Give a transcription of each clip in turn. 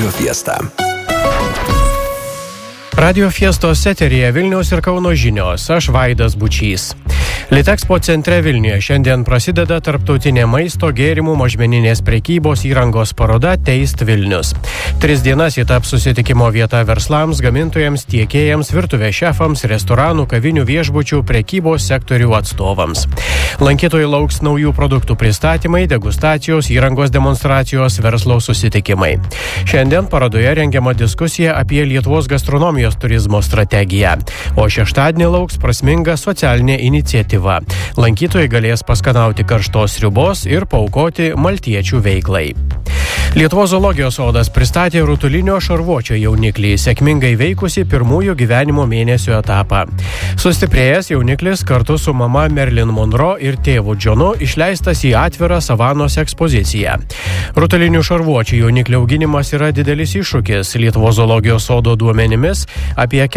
Radio Fiesta. Radio Fiestos eteryje Vilniaus ir Kauno žinios. Aš Vaidas Bučys. Litexpo centre Vilniuje šiandien prasideda tarptautinė maisto, gėrimų, mažmeninės prekybos įrangos paroda Taste Vilnius. 3 dienas ji taps susitikimo vieta verslams, gamintojams, tiekėjams, virtuvės šefams, restoranų, kavinių, viešbučių, prekybos sektorių atstovams. Lankytojai lauks naujų produktų pristatymai, degustacijos, įrangos demonstracijos, verslo susitikimai. Šiandien parodoje rengiama diskusija apie Lietuvos gastronomijos turizmo strategiją, o šeštadienį lauks prasminga socialinė iniciatyva. Lankytojai galės paskanauti karštos sriubos ir paaukoti maltiečių veiklai. Lietuvos zoologijos sodas pristatė rutulinio šarvuočio jauniklį, sėkmingai veikusi pirmųjų gyvenimo mėnesių etapą. Sustiprėjęs jauniklis kartu su mama Marilyn Monroe ir tėvu Johnu išleistas į atvirą savanos ekspoziciją. Rutulinių šarvuočių jauniklio auginimas yra didelis iššūkis. Lietuvos zoologijos sodo duomenimis apie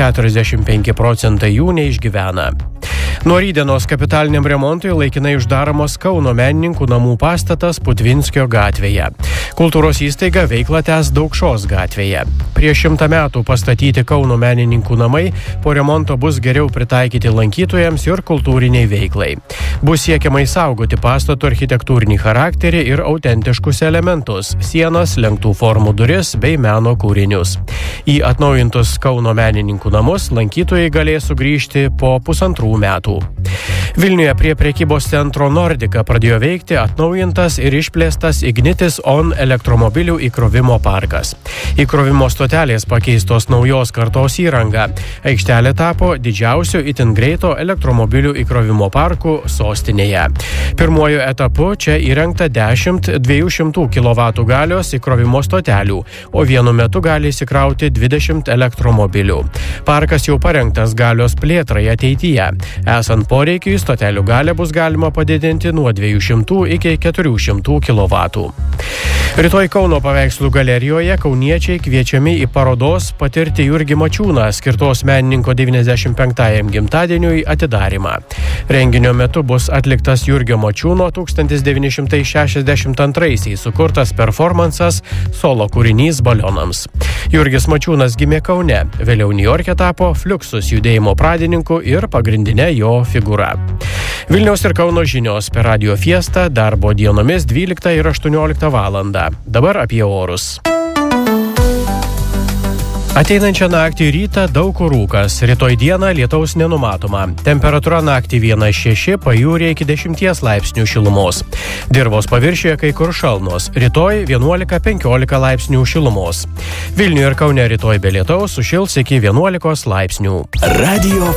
45% jų neišgyvena. Nuo rytdienos kapitaliniam remontui laikinai uždaromas Kauno menininkų namų pastatas Putvinskio gatvėje. Kultūros įstaiga veiklą tęs Daukšos gatvėje. Prieš 100 metų pastatyti Kauno menininkų namai po remonto bus geriau pritaikyti lankytojams ir kultūriniai veiklai. Bus siekiama išsaugoti pastato architektūrinį charakterį ir autentiškus elementus – sienas, lenktų formų duris bei meno kūrinius. Į atnaujintus Kauno menininkų namus lankytojai galės sugrįžti po 1,5 metų. Vilniuje prie prekybos centro Nordica pradėjo veikti atnaujintas ir išplėstas Ignitis On elektromobilių įkrovimo parkas. Įkrovimo stotelės pakeistos naujos kartos įranga. Aikštelė tapo didžiausiu itin greito elektromobilių įkrovimo parku sostinėje. Pirmuoju etapu čia įrengta 10 200 kW galios įkrovimo stotelių, o vienu metu gali įsikrauti 20 elektromobilių. Parkas jau parengtas galios plėtrai ateityje. Esant poreikiui, stotelių galę bus galima padidinti nuo 200 iki 400 kW. Rytoj Kauno paveikslų galerijoje kauniečiai kviečiami į parodos Patirti Jurgį Mačiūną skirtos menininko 95-ajam gimtadieniui atidarymą. Renginio metu bus atliktas Jurgio Mačiūno 1962-aisiais sukurtas performansas solo kūrinys balionams. Jurgis Mačiūnas gimė Kaune, vėliau Niujorke tapo Fluxus judėjimo pradininku ir pagrindinė jo figūra. Vilniaus ir Kauno žinios per Radio Fiestą darbo dienomis 12 ir 18 valandą. Dabar apie orus. Ateinančią naktį rytą daug kur rūkas, rytoj dieną lietaus nenumatoma. Temperatūra naktį 1,6, pajūryje iki 10 laipsnių šilumos. Dirvos paviršiuje kai kur šalnos, rytoj 11-15 laipsnių šilumos. Vilniuje ir Kaune rytoj be lietaus sušils iki 11 laipsnių. Radio